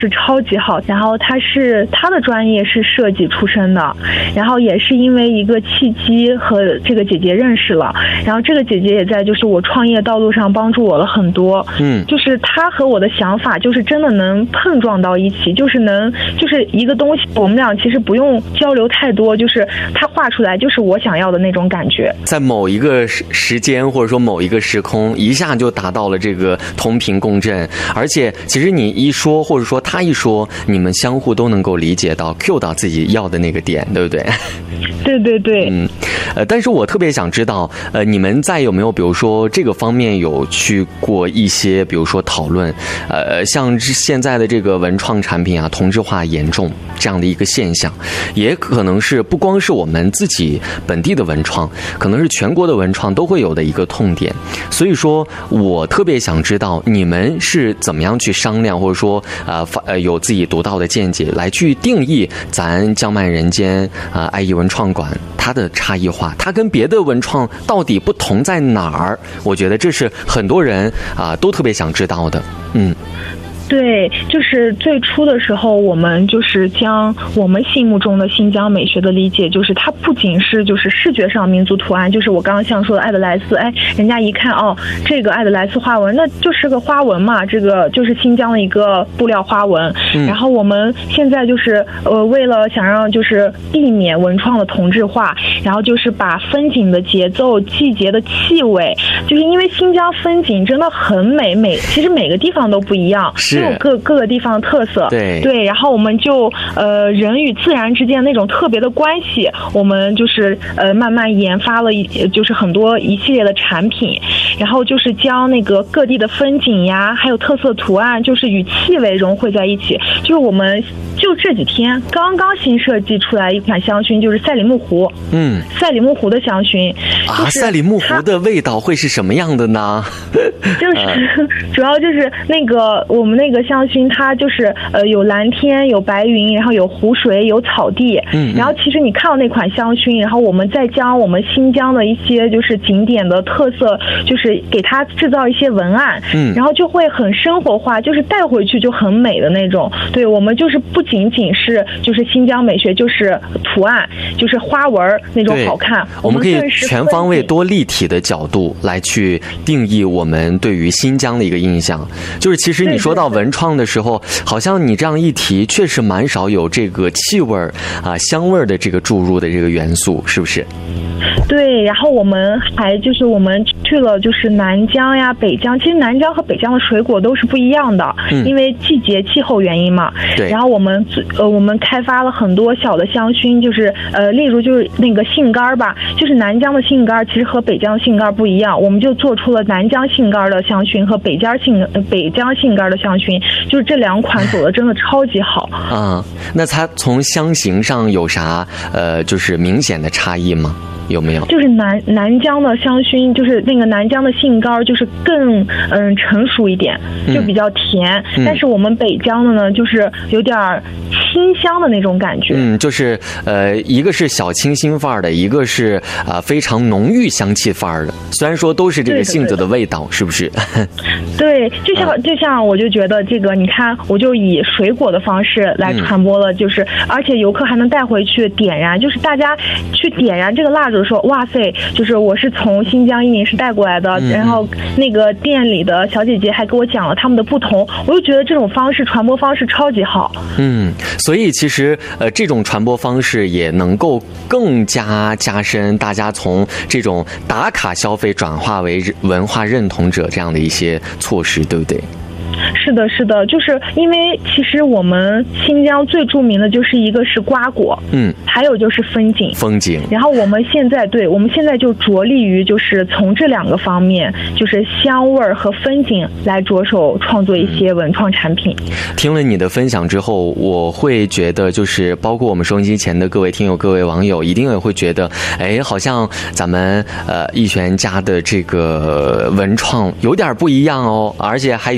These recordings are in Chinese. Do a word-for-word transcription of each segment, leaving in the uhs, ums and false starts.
是超级好，然后他是他的专业是设计出身的，然后也是因为一个契机和这个姐姐认识了，然后这个姐姐也在就是我创业道路上帮助我了很多，嗯，就是她和我的想法就是真的能碰撞到一起，就是能就是一个东西，我们俩其实不用交流太多，就是她画出来就是我想要的那种感觉， 在某一个时间或者说某一个时空，一下就达到了这个同频共振，而且其实你一说或者说他一说，你们相互都能够理解到 Q 到自己要的那个点，对不对？ 对对对， 嗯，呃，但是我特别想知道，呃，你们在有没有比如说这个方面有去过一些，比如说讨论，呃，像现在的这个文创产品啊，同质化严重这样的一个现象，也可能是不光是我们自己本地的文创，可能是全国的文创都会有的一个痛点。所以说我特别想知道你们是怎么样去商量，或者说呃呃有自己独到的见解来去定义咱江漫人间啊、呃、爱艺文创馆它的差异化，它跟别的文创到底不同在哪儿？我觉得这是很多人啊、呃、都特别想知道的。嗯。 对，就是最初的时候，我们就是将我们心目中的新疆美学的理解，就是它不仅是就是视觉上民族图案，就是我刚刚像说的艾德莱斯，哎，人家一看哦，这个艾德莱斯花纹，那就是个花纹嘛，这个就是新疆的一个布料花纹。嗯、然后我们现在就是呃，为了想让就是避免文创的同质化，然后就是把风景的节奏、季节的气味，就是因为新疆风景真的很美，每其实每个地方都不一样。 是。 有各各个地方的特色， 对对，然后我们就呃人与自然之间那种特别的关系，我们就是呃慢慢研发了一就是很多一系列的产品，然后就是将那个各地的风景呀，还有特色图案，就是与气味融汇在一起。就是我们就这几天刚刚新设计出来一款香薰，就是赛里木湖，嗯，赛里木湖的香薰啊，赛里木湖的味道会是什么样的呢？ 就是主要就是那个我们那个香薰，它就是呃有蓝天，有白云，然后有湖水，有草地。嗯，然后其实你看到那款香薰，然后我们再将我们新疆的一些就是景点的特色，就是给它制造一些文案，嗯，然后就会很生活化，就是带回去就很美的那种。对，我们就是不仅仅是就是新疆美学，就是图案，就是花纹那种好看。 我们可以全方位、多立体的角度来去定义我们对于新疆的一个印象。就是其实你说到文创的时候，好像你这样一提，确实蛮少有这个气味啊、香味的这个注入的这个元素，是不是？ 对，然后我们还就是我们去了就是南疆呀、北疆，其实南疆和北疆的水果都是不一样的，嗯、因为季节气候原因嘛。对。然后我们呃我们开发了很多小的香薰，就是呃例如就是那个杏干吧，就是南疆的杏干其实和北疆杏干不一样，我们就做出了南疆杏干的香薰和北疆杏北疆杏干的香薰，就是这两款走的真的超级好。啊、 嗯，那它从香型上有啥呃就是明显的差异吗？有没有？ 就是南南疆的香薰，就是那个南疆的杏干，就是更嗯成熟一点，就比较甜。嗯、但是我们北疆的呢，就是有点清香的那种感觉。 嗯，就是呃，一个是小清新范儿的，一个是啊、呃、非常浓郁香气范儿的。虽然说都是这个杏子的味道，是不是？ 对，就像、嗯、就像我就觉得这个，你看，我就以水果的方式来传播了，就是、嗯、而且游客还能带回去点燃，就是大家去点燃这个蜡烛。说哇塞，就是我是从新疆伊宁市带过来的，嗯、然后那个店里的小姐姐还给我讲了他们的不同，我就觉得这种方式传播方式超级好。 嗯，所以其实呃这种传播方式也能够更加加深大家从这种打卡消费转化为文化认同者这样的一些措施，对不对？ 是的，是的，就是因为其实我们新疆最著名的就是一个是瓜果，嗯，还有就是风景， 风景。 然后我们现在对，我们现在就着力于就是从这两个方面，就是香味和风景来着手创作一些文创产品。嗯、 听了你的分享之后，我会觉得就是包括我们收音机前的各位听友、各位网友，一定也会觉得，哎，好像咱们呃艺璇家的这个文创有点不一样哦，而且还有点好。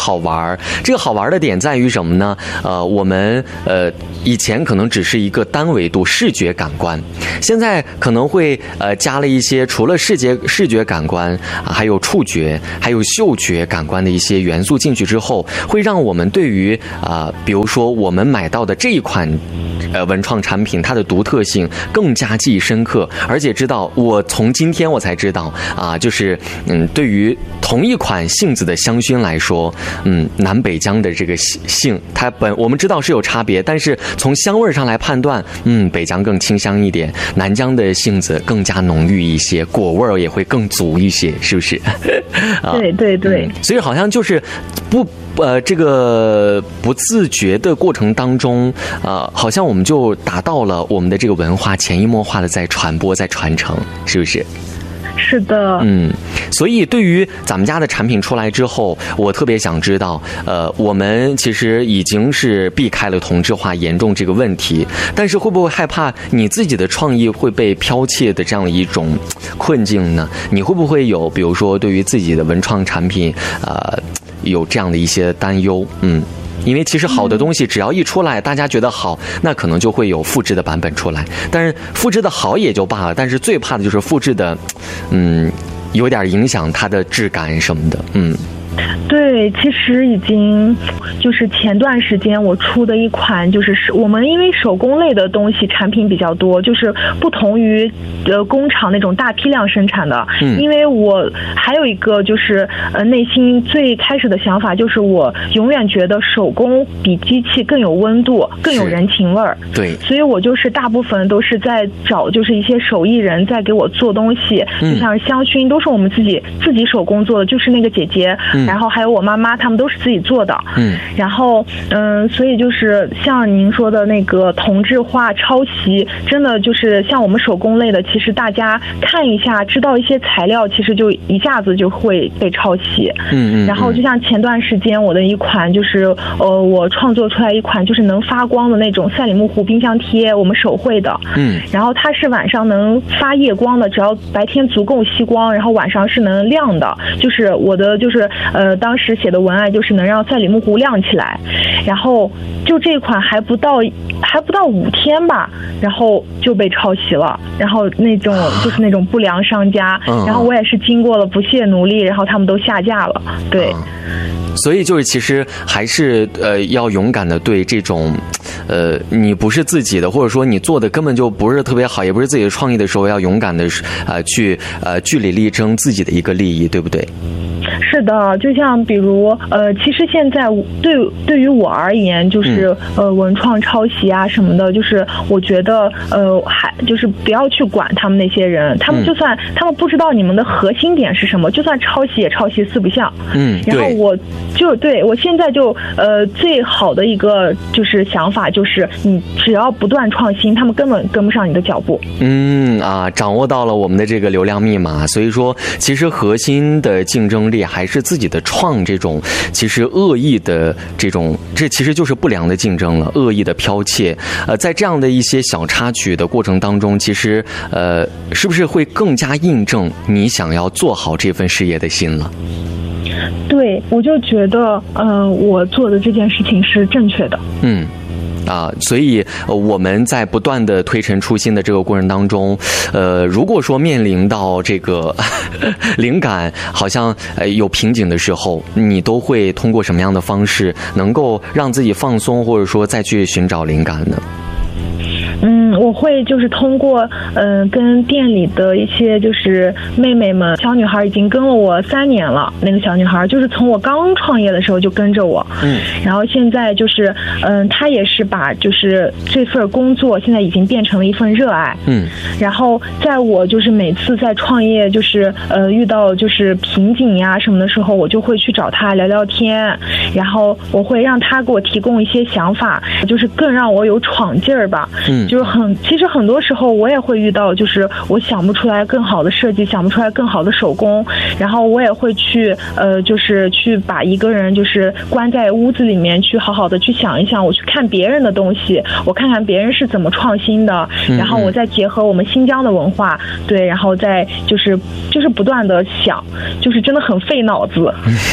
好玩。这个好玩的点在于什么呢？呃，我们呃以前可能只是一个单维度视觉感官，现在可能会呃加了一些除了视觉视觉感官、啊、还有触觉还有嗅觉感官的一些元素进去之后，会让我们对于啊、呃、比如说我们买到的这一款呃文创产品它的独特性更加记忆深刻，而且知道我从今天我才知道啊，就是嗯对于同一款杏子的香薰来说，嗯南北疆的这个杏它本我们知道是有差别，但是从香味上来判断，嗯北疆更清香一点，南疆的杏子更加浓郁一些，果味也会更足一些，是不是？ 啊、对对对、 嗯，所以好像就是不呃这个不自觉的过程当中，呃好像我们就达到了我们的这个文化潜移默化的在传播在传承，是不是？ 是的， 嗯，所以对于咱们家的产品出来之后，我特别想知道，呃，我们其实已经是避开了同质化严重这个问题，但是会不会害怕你自己的创意会被剽窃的这样的一种困境呢？你会不会有，比如说对于自己的文创产品，呃，有这样的一些担忧？嗯。因为其实好的东西只要一出来，大家觉得好，那可能就会有复制的版本出来。但是复制的好也就罢了，但是最怕的就是复制的，嗯，有点影响它的质感什么的，嗯。 对，其实已经就是前段时间我出的一款，就是我们因为手工类的东西产品比较多，就是不同于呃工厂那种大批量生产的。嗯，因为我还有一个就是呃内心最开始的想法，就是我永远觉得手工比机器更有温度，更有人情味儿。对，所以我就是大部分都是在找就是一些手艺人在给我做东西，嗯、就像香薰都是我们自己自己手工做的，就是那个姐姐。嗯然后还有我妈妈，他们都是自己做的。嗯，然后嗯，所以就是像您说的那个同质化、抄袭，真的就是像我们手工类的，其实大家看一下，知道一些材料，其实就一下子就会被抄袭。嗯嗯。然后就像前段时间我的一款，就是呃，我创作出来一款就是能发光的那种赛里木湖冰箱贴，我们手绘的。嗯。然后它是晚上能发夜光的，只要白天足够吸光，然后晚上是能亮的。就是我的就是呃。当时写的文案就是能让赛里木湖亮起来，然后就这款还不到还不到五天吧，然后就被抄袭了，然后那种就是那种不良商家，然后我也是经过了不懈努力，然后他们都下架了。对， 所以就是其实还是呃要勇敢的对这种呃你不是自己的，或者说你做的根本就不是特别好，也不是自己的创意的时候，要勇敢的呃去呃据理力争自己的一个利益，对不对？ 是的，就像比如呃，其实现在对对于我而言，就是呃文创抄袭啊什么的，就是我觉得呃还就是不要去管他们那些人，他们就算、嗯、他们不知道你们的核心点是什么，就算抄袭也抄袭四不像。嗯，然后我就对我现在就呃最好的一个就是想法就是你只要不断创新，他们根本跟不上你的脚步。嗯啊，掌握到了我们的这个流量密码，所以说其实核心的竞争力还是自己的创这种其实恶意的这种，这其实就是不良的竞争了，恶意的剽窃。呃，在这样的一些小插曲的过程当中，其实呃，是不是会更加印证你想要做好这份事业的心了？ 对，我就觉得，呃，我做的这件事情是正确的。嗯。 啊，所以、呃、我们在不断的推陈出新的这个过程当中，呃，如果说面临到这个呵呵灵感好像呃有瓶颈的时候，你都会通过什么样的方式能够让自己放松，或者说再去寻找灵感呢？ 嗯，我会就是通过嗯、呃、跟店里的一些就是妹妹们，小女孩已经跟了我三年了，那个小女孩就是从我刚创业的时候就跟着我，嗯，然后现在就是嗯、呃、她也是把就是这份工作现在已经变成了一份热爱，嗯，然后在我就是每次在创业就是呃遇到就是瓶颈呀什么的时候，我就会去找她聊聊天，然后我会让她给我提供一些想法，就是更让我有闯劲儿吧，嗯。就是很，其实很多时候我也会遇到，就是我想不出来更好的设计，想不出来更好的手工，然后我也会去，呃，就是去把一个人就是关在屋子里面，去好好的去想一想，我去看别人的东西，我看看别人是怎么创新的，然后我再结合我们新疆的文化，对，然后再就是就是不断的想，就是真的很费脑子。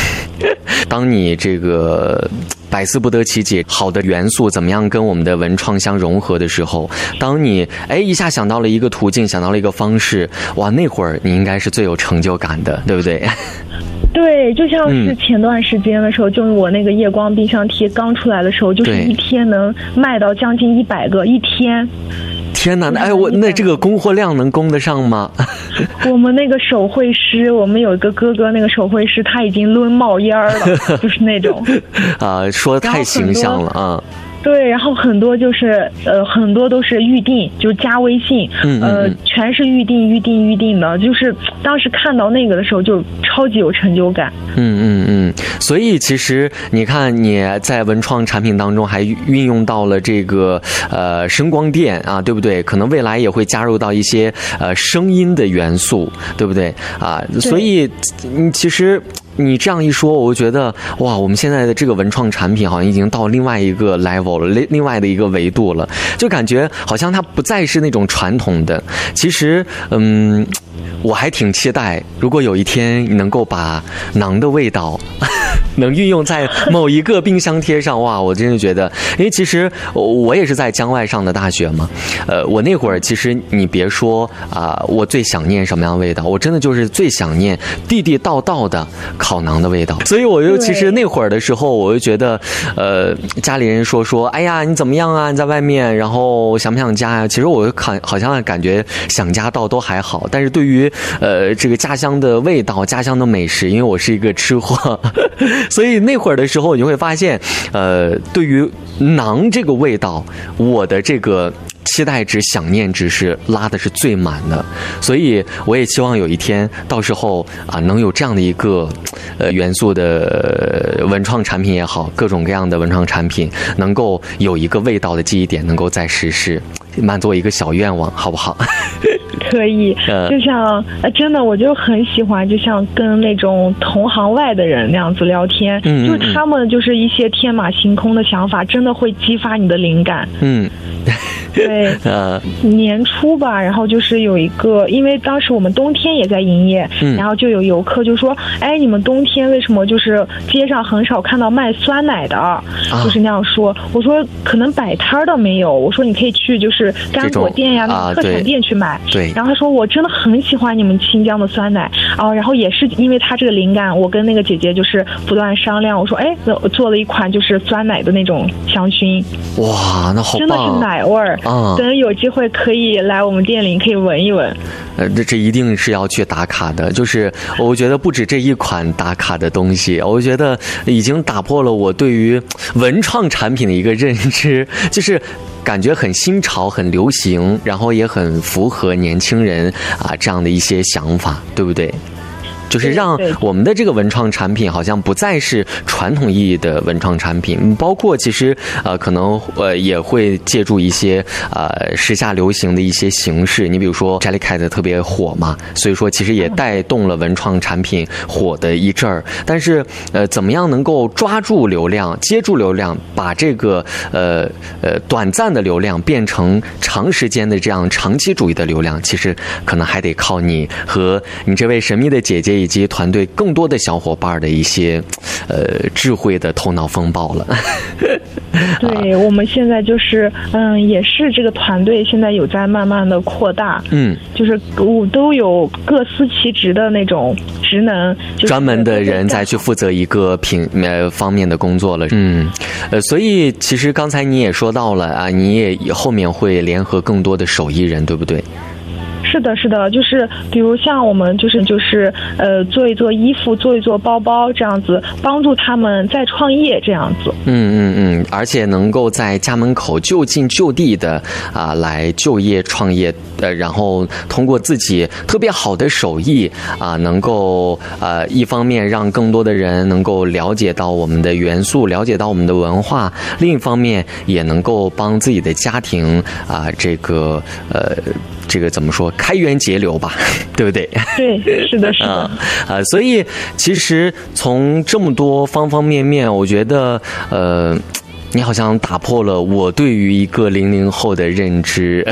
当你这个百思不得其解，好的元素怎么样跟我们的文创相融合的时候，当你哎一下想到了一个途径，想到了一个方式，哇，那会儿你应该是最有成就感的，对不对？ 对，就像是前段时间的时候，嗯、就是我那个夜光冰箱贴刚出来的时候，就是一天能卖到将近一百个，一天。 天哪，哎，我那这个供货量能供得上吗？ 我们那个手绘师，我们有一个哥哥，那个手绘师他已经抡冒烟了，就是那种啊，说得太形象了啊。 对，然后很多就是呃，很多都是预定，就是加微信， 嗯嗯呃，全是预定、预定、预定的。就是当时看到那个的时候，就超级有成就感。 嗯嗯嗯，所以其实你看你在文创产品当中还运用到了这个呃声光电啊，对不对？可能未来也会加入到一些呃声音的元素，对不对啊？所以你其实。你这样一说，我就觉得哇，我们现在的这个文创产品好像已经到另外一个 level 了，另另外的一个维度了，就感觉好像它不再是那种传统的。其实，嗯，我还挺期待，如果有一天你能够把馕的味道能运用在某一个冰箱贴上，哇，我真的觉得，因为其实我也是在江外上的大学嘛，呃，我那会儿其实你别说啊、呃，我最想念什么样的味道，我真的就是最想念地地道道的烤馕的味道。所以我就其实那会儿的时候，我就觉得，呃，家里人说说，哎呀，你怎么样啊？你在外面，然后想不想家呀？其实我看好像感觉想家倒都还好，但是对于呃这个家乡的味道、家乡的美食，因为我是一个吃货。所以那会儿的时候，你就会发现，呃，对于馕这个味道，我的这个期待值、想念值是拉的是最满的。所以我也希望有一天，到时候啊，能有这样的一个呃元素的文创产品也好，各种各样的文创产品，能够有一个味道的记忆点，能够再实施，满足我一个小愿望，好不好？ 可以，就像呃，真的，我就很喜欢，就像跟那种同行外的人那样子聊天，嗯嗯嗯，就是他们就是一些天马行空的想法，真的会激发你的灵感。嗯。对，呃，年初吧，然后就是有一个，因为当时我们冬天也在营业，嗯，然后就有游客就说，哎，你们冬天为什么就是街上很少看到卖酸奶的，啊、就是那样说。我说可能摆摊的没有，我说你可以去就是干果店呀、那个特产店去买。对。然后他说我真的很喜欢你们新疆的酸奶啊，然后也是因为他这个灵感，我跟那个姐姐就是不断商量，我说哎，我做了一款就是酸奶的那种香薰。 哇，那好棒！ 真的是奶味儿。啊，等有机会可以来我们店里，可以闻一闻。 呃，这这一定是要去打卡的。就是我觉得不止这一款打卡的东西，我觉得已经打破了我对于文创产品的一个认知，就是感觉很新潮、很流行，然后也很符合年轻人啊这样的一些想法，对不对？就是让我们的这个文创产品好像不再是传统意义的文创产品，包括其实呃可能呃也会借助一些呃时下流行的一些形式，你比如说 Jellycat 特别火嘛，所以说其实也带动了文创产品火的一阵儿。但是呃怎么样能够抓住流量、接住流量，把这个呃呃短暂的流量变成长时间的这样长期主义的流量，其实可能还得靠你和你这位神秘的姐姐以及团队更多的小伙伴的一些呃智慧的头脑风暴了。 对，我们现在就是嗯也是这个团队现在有在慢慢的扩大，嗯，就是我都有各司其职的那种职能，就是、 专门的人再去负责一个品呃方面的工作了。嗯，呃，所以其实刚才你也说到了啊，你也后面会联合更多的手艺人，对不对？ 是的，是的，就是比如像我们就是就是呃做一做衣服，做一做包包这样子，帮助他们再创业这样子。 嗯嗯嗯，而且能够在家门口就近就地的啊、呃、来就业创业，呃，然后通过自己特别好的手艺啊、呃，能够呃一方面让更多的人能够了解到我们的元素，了解到我们的文化，另一方面也能够帮自己的家庭啊、呃、这个呃。这个怎么说？开源节流吧，对不对？ 对，是的，是的。 啊、呃，所以其实从这么多方方面面，我觉得，呃，你好像打破了我对于一个零零后的认知。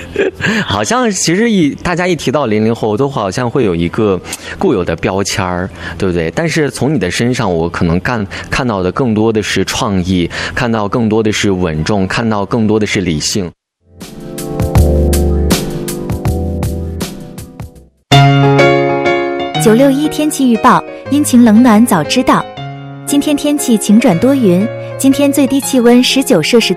好像其实一大家一提到零零后，都好像会有一个固有的标签儿，对不对？但是从你的身上，我可能看看到的更多的是创意，看到更多的是稳重，看到更多的是理性。 九六一天气预报，阴晴冷暖早知道。今天天气晴转多云，今天最低气温十九摄氏度。